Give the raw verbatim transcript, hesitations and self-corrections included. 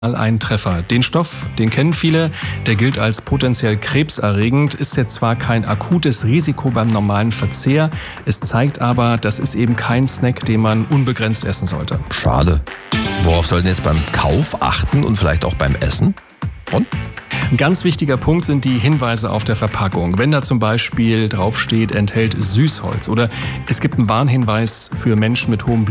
Ein Treffer. Den Stoff, den kennen viele, der gilt als potenziell krebserregend, ist jetzt zwar kein akutes Risiko beim normalen Verzehr, es zeigt aber, das ist eben kein Snack, den man unbegrenzt essen sollte. Schade. Worauf sollten jetzt beim Kauf achten und vielleicht auch beim Essen? Und? Ein ganz wichtiger Punkt sind die Hinweise auf der Verpackung. Wenn da zum Beispiel draufsteht, enthält Süßholz oder es gibt einen Warnhinweis für Menschen mit hohem